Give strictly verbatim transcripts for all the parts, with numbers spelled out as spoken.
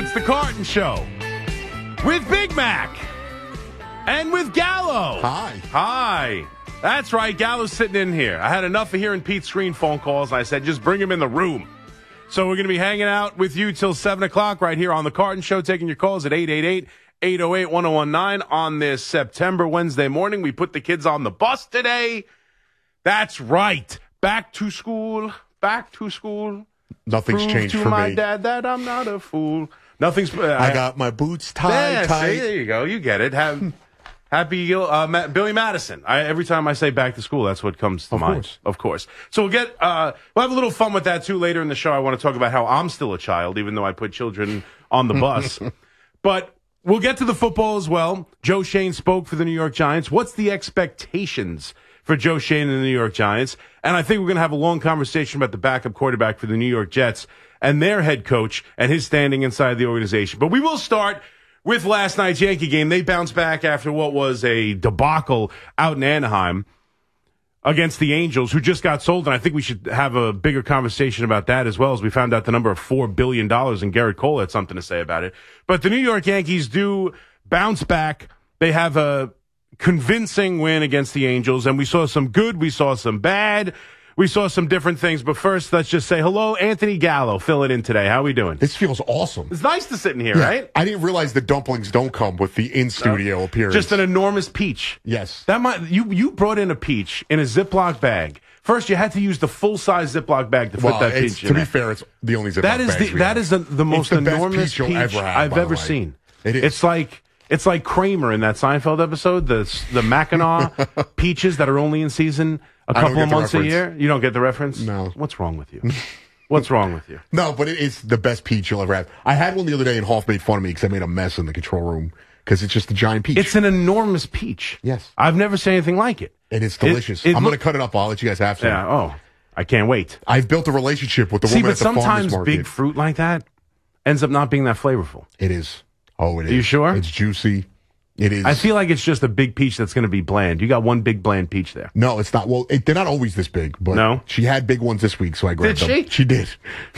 It's the Carton Show with Big Mac and with Gallo. Hi. Hi. That's right. Gallo's sitting in here. I had enough of hearing Pete's screen phone calls, and I said, just bring him in the room. So we're going to be hanging out with you till seven o'clock right here on the Carton Show, taking your calls at eight eight eight, eight oh eight, one oh one nine on this September Wednesday morning. We put the kids on the bus today. That's right. Back to school. Back to school. Nothing's Prove changed to for my me. dad that I'm not a fool. Nothing's. Uh, I got my boots tied yeah, tight. see, there you go. You get it. Have, happy uh, Ma- Billy Madison. I, every time I say back to school, that's what comes to Of mind. course. Of course. So we'll get. Uh, we'll have a little fun with that too later in the show. I want to talk about how I'm still a child, even though I put children on the bus. But we'll get to the football as well. Joe Schoen spoke for the New York Giants. What's the expectations for Joe Schoen and the New York Giants? And I think we're going to have a long conversation about the backup quarterback for the New York Jets and their head coach and his standing inside the organization. But we will start with last night's Yankee game. They bounced back after what was a debacle out in Anaheim against the Angels, who just got sold. And I think we should have a bigger conversation about that as well, as we found out the number of four billion dollars, and Garrett Cole had something to say about it. But the New York Yankees do bounce back. They have a convincing win against the Angels, and we saw some good, we saw some bad, we saw some different things. But first, let's just say hello, Anthony Gallo, filling in today. How are we doing? This feels awesome. It's nice to sit in here, Yeah, right? I didn't realize the dumplings don't come with the in-studio appearance. Just an enormous peach. Yes. That might you you brought in a peach in a Ziploc bag. First, you had to use the full-size Ziploc bag to well, fit that it's, peach to in be there. fair, it's the only Ziploc That is bags the we that have. is the, the most It's the best enormous peach you'll ever have, I've by the ever way. seen. It is. It's like it's like Kramer in that Seinfeld episode, the the Mackinac peaches that are only in season a I don't couple get of the months a reference. year. You don't get the reference? No. What's wrong with you? What's wrong with you? No, but it, it's the best peach you'll ever have. I had one the other day, and Hoff made fun of me because I made a mess in the control room because it's just a giant peach. It's an enormous peach. Yes. I've never seen anything like it. and it's delicious. It, it I'm look- going to cut it up. I'll let you guys have some. Yeah. Oh, I can't wait. I've built a relationship with the See, woman but at the farmer's sometimes market. big fruit like that ends up not being that flavorful. It is. Oh, it is. Are you sure? It's juicy. It is. I feel like it's just a big peach that's going to be bland. You got one big bland peach there. No, it's not. Well, it, they're not always this big, but No? she had big ones this week, so I grabbed Did them. she? She did.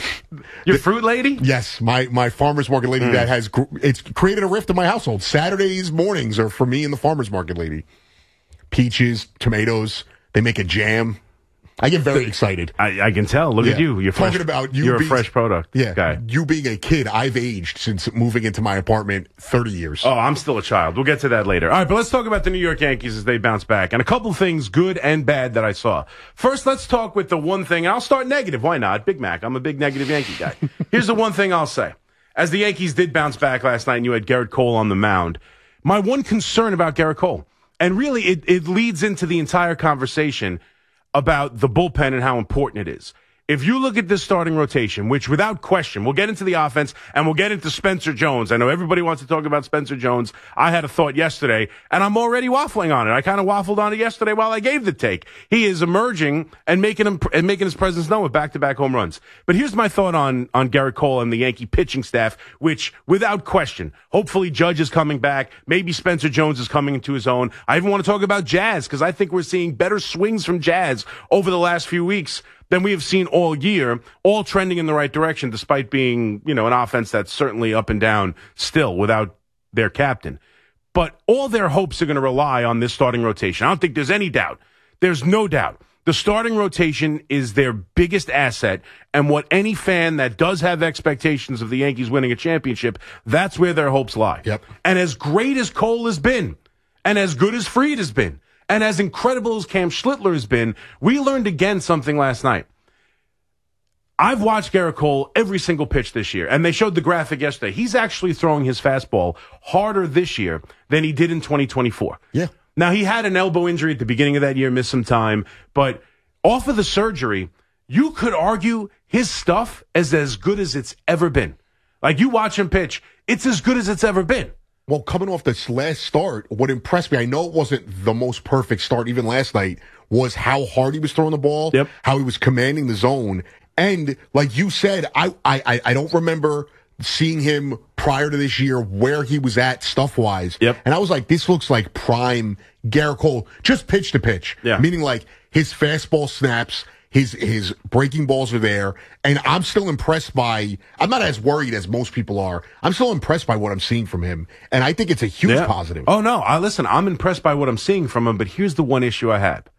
Your fruit lady? Yes, my, my farmer's market lady Mm. that has gr- it's created a rift in my household. Saturdays mornings are for me and the farmer's market lady. Peaches, tomatoes, they make a jam. I get very excited. I, I can tell. Look Yeah. at you. You're fresh, Talking about you You're being- a fresh product Yeah, guy. you being a kid, I've aged since moving into my apartment thirty years. Oh, I'm still a child. We'll get to that later. All right, but let's talk about the New York Yankees as they bounce back. And a couple things good and bad that I saw. First, let's talk with the one thing. I'll start negative. Why not? Big Mac. I'm a big negative Yankee guy. Here's the one thing I'll say. As the Yankees did bounce back last night and you had Garrett Cole on the mound, my one concern about Garrett Cole, and really it, it leads into the entire conversation about the bullpen and how important it is. If you look at this starting rotation, which without question, we'll get into the offense and we'll get into Spencer Jones. I know everybody wants to talk about Spencer Jones. I had a thought yesterday and I'm already waffling on it. I kind of waffled on it yesterday while I gave the take. He is emerging and making him and making his presence known with back-to-back home runs. But here's my thought on, on Garrett Cole and the Yankee pitching staff, which without question, hopefully Judge is coming back. Maybe Spencer Jones is coming into his own. I even want to talk about Jazz because I think we're seeing better swings from Jazz over the last few weeks than we have seen all year, all trending in the right direction, despite being, you know, an offense that's certainly up and down still without their captain. But all their hopes are going to rely on this starting rotation. I don't think there's any doubt. There's no doubt. The starting rotation is their biggest asset, and what any fan that does have expectations of the Yankees winning a championship, that's where their hopes lie. Yep. And as great as Cole has been, and as good as Fried has been, and as incredible as Cam Schlittler has been, we learned again something last night. I've watched Garrett Cole every single pitch this year, and they showed the graphic yesterday. He's actually throwing his fastball harder this year than he did in twenty twenty-four. Yeah. Now, he had an elbow injury at the beginning of that year, missed some time, but off of the surgery, you could argue his stuff is as good as it's ever been. Like, you watch him pitch, it's as good as it's ever been. Well, coming off this last start, what impressed me, I know it wasn't the most perfect start even last night, was how hard he was throwing the ball, Yep. how he was commanding the zone. And like you said, I, I, I don't remember seeing him prior to this year where he was at stuff-wise. Yep. And I was like, this looks like prime Garrett Cole, just pitch to pitch. Yeah. Meaning like his fastball snaps, His his breaking balls are there, and I'm still impressed by. I'm not as worried as most people are. I'm still impressed by what I'm seeing from him, and I think it's a huge Yeah. positive. Oh no, I listen. I'm impressed by what I'm seeing from him, but here's the one issue I had.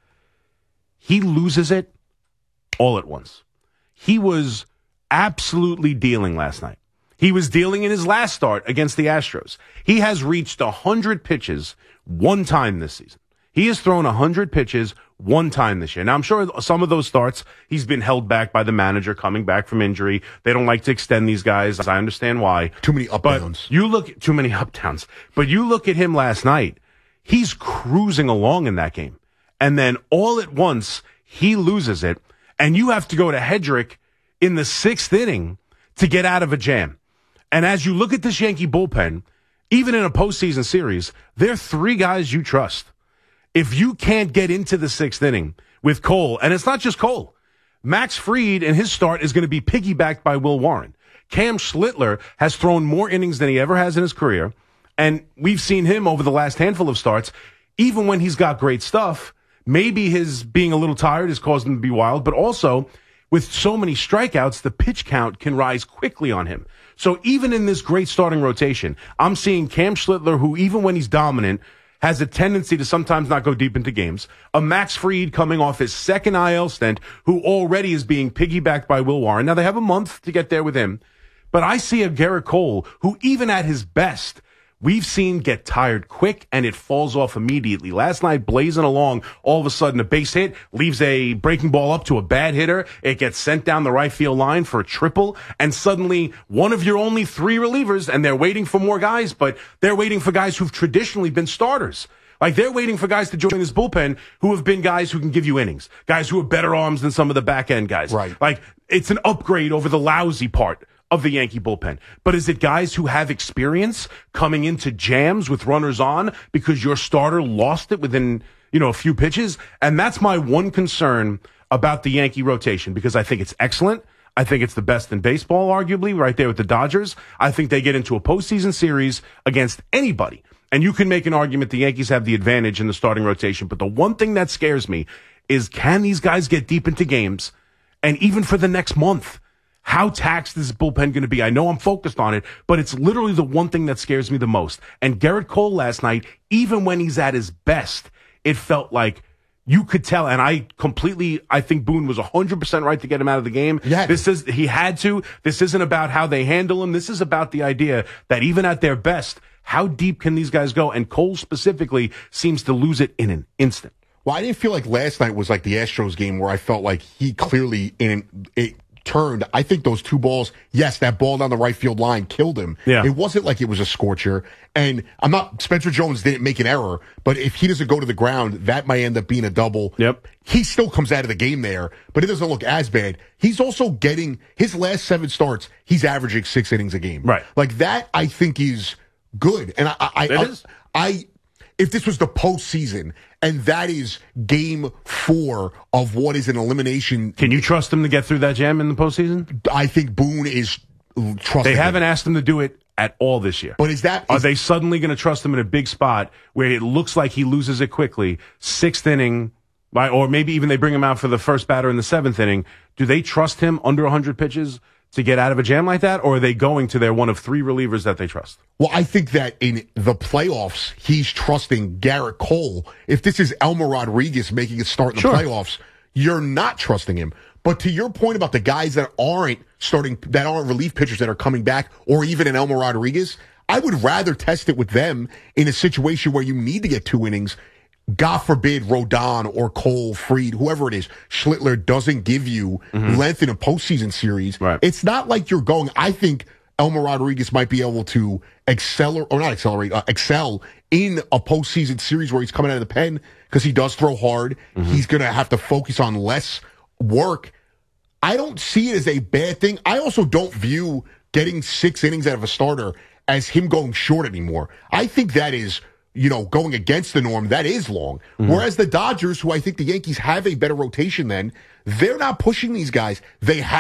He loses it all at once. He was absolutely dealing last night. He was dealing in his last start against the Astros. He has reached one hundred pitches one time this season. He has thrown one hundred pitches one time this year. Now, I'm sure some of those starts, he's been held back by the manager coming back from injury. They don't like to extend these guys. I understand why. Too many up But downs. you look, too many up downs. But you look at him last night, he's cruising along in that game. And then all at once, he loses it. And you have to go to Hedrick in the sixth inning to get out of a jam. And as you look at this Yankee bullpen, even in a postseason series, there are three guys you trust. If you can't get into the sixth inning with Cole, and it's not just Cole, Max Fried in his start is going to be piggybacked by Will Warren. Cam Schlittler has thrown more innings than he ever has in his career, and we've seen him over the last handful of starts, even when he's got great stuff, maybe his being a little tired has caused him to be wild, but also with so many strikeouts, the pitch count can rise quickly on him. So even in this great starting rotation, I'm seeing Cam Schlittler, who even when he's dominant, has a tendency to sometimes not go deep into games. A Max Fried coming off his second I L stint, who already is being piggybacked by Will Warren. Now, they have a month to get there with him. But I see a Garrett Cole, who even at his best, we've seen get tired quick, and it falls off immediately. Last night, blazing along, all of a sudden a base hit leaves a breaking ball up to a bad hitter. It gets sent down the right field line for a triple, and suddenly one of your only three relievers, and they're waiting for more guys, but they're waiting for guys who've traditionally been starters. Like, they're waiting for guys to join this bullpen who have been guys who can give you innings, guys who have better arms than some of the back-end guys. Right. Like, it's an upgrade over the lousy part of the Yankee bullpen. But is it guys who have experience coming into jams with runners on because your starter lost it within, you know, a few pitches? And that's my one concern about the Yankee rotation, because I think it's excellent. I think it's the best in baseball, arguably, right there with the Dodgers. I think they get into a postseason series against anybody. And you can make an argument the Yankees have the advantage in the starting rotation. But the one thing that scares me is, can these guys get deep into games? And even for the next month, how taxed is this bullpen going to be? I know I'm focused on it, but it's literally the one thing that scares me the most. And Garrett Cole last night, even when he's at his best, it felt like you could tell. And I completely, I think Boone was one hundred percent right to get him out of the game. Yeah. This is, he had to. This isn't about how they handle him. This is about the idea that even at their best, how deep can these guys go? And Cole specifically seems to lose it in an instant. Well, I didn't feel like last night was like the Astros game where I felt like he clearly in it turned. I think those two balls, yes, that ball down the right field line killed him. Yeah. It wasn't like it was a scorcher. And I'm not, Spencer Jones didn't make an error, but if he doesn't go to the ground, that might end up being a double. Yep. He still comes out of the game there, but it doesn't look as bad. He's also getting his last seven starts, he's averaging six innings a game. Right. Like that, I think is good. And I, I, It I, is. I, if this was the postseason and that is game four of what is an elimination, Can you trust him to get through that jam in the postseason? I think Boone is trusting. They haven't him. asked him to do it at all this year. But is that Are is, they suddenly going to trust him in a big spot where it looks like he loses it quickly, sixth inning, right, or maybe even they bring him out for the first batter in the seventh inning? Do they trust him under one hundred pitches to get out of a jam like that, or are they going to their one of three relievers that they trust? Well, I think that in the playoffs, he's trusting Garrett Cole. If this is Elmer Rodriguez making a start in the Sure. playoffs, you're not trusting him. But to your point about the guys that aren't starting, that aren't relief pitchers that are coming back, or even an Elmer Rodriguez, I would rather test it with them in a situation where you need to get two innings. God forbid Rodon or Cole, Fried, whoever it is, Schlittler doesn't give you mm-hmm. length in a postseason series. Right. It's not like you're going, I think Elmer Rodriguez might be able to accelerate, or not accelerate, uh, excel in a postseason series where he's coming out of the pen because he does throw hard. Mm-hmm. He's going to have to focus on less work. I don't see it as a bad thing. I also don't view getting six innings out of a starter as him going short anymore. I think that is, you know, going against the norm. That is long. Mm-hmm. Whereas the Dodgers, who I think the Yankees have a better rotation than, they're not pushing these guys. They have